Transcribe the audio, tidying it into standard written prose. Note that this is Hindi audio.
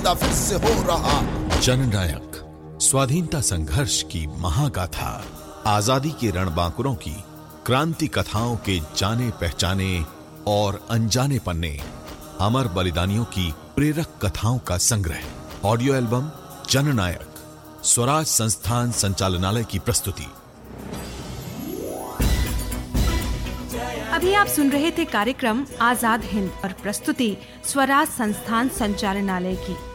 पैदा फिर से हो रहा। जननायक, स्वाधीनता संघर्ष की महागाथा, आजादी के रणबांकुरों की क्रांति कथाओं के जाने पहचाने और अनजाने पन्ने, अमर बलिदानियों की प्रेरक कथाओं का संग्रह। ऑडियो एल्बम जननायक, स्वराज संस्थान संचालनालय की प्रस्तुति। अभी आप सुन रहे थे कार्यक्रम आजाद हिंद और प्रस्तुति स्वराज संस्थान संचालनालय की।